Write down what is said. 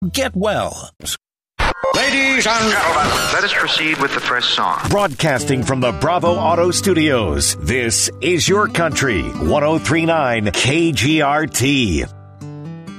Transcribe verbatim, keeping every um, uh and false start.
Get well. Ladies and gentlemen, let us proceed with the first song. Broadcasting from the Bravo Auto Studios, this is Your Country, one oh three point nine K G R T.